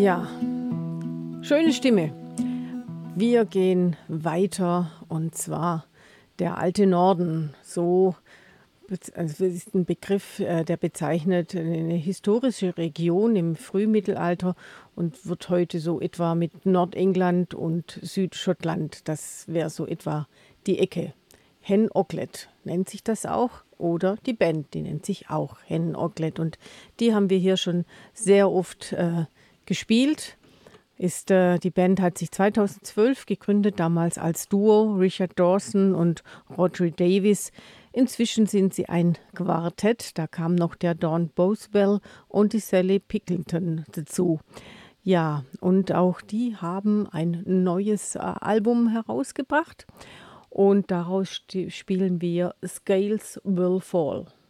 Ja, schöne Stimme. Wir gehen weiter und zwar der alte Norden. Also das ist ein Begriff, der bezeichnet eine historische Region im Frühmittelalter und wird heute so etwa mit Nordengland und Südschottland, das wäre so etwa die Ecke. Hen Oglet nennt sich das auch, oder die Band, die nennt sich auch Hen Oglet, und die haben wir hier schon sehr oft gespielt. Die Band hat sich 2012 gegründet, damals als Duo, Richard Dawson und Rhodri Davies. Inzwischen sind sie ein Quartett, da kam noch der Dawn Boswell und die Sally Picklington dazu. Ja, und auch die haben ein neues Album herausgebracht und daraus spielen wir Scales Will Fall.